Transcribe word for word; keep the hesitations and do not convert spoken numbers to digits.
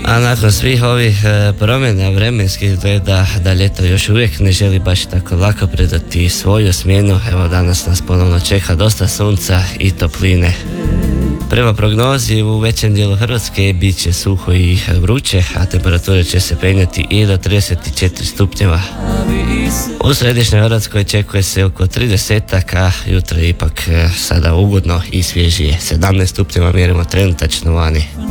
A nakon svih ovih e, promjena vremenskih izgleda da ljeto još uvijek ne želi baš tako lako predati svoju smjenu. Evo danas nas ponovno čeka dosta sunca i topline. Prema prognozi u većem dijelu Hrvatske bit će suho i vruće, a temperature će se penjati i do trideset četiri stupnjeva. U središnjoj Hrvatskoj očekuje se oko trideset, a jutro je ipak e, sada ugodno i svježije. sedamnaest stupnjeva mjerimo trenutačno vani.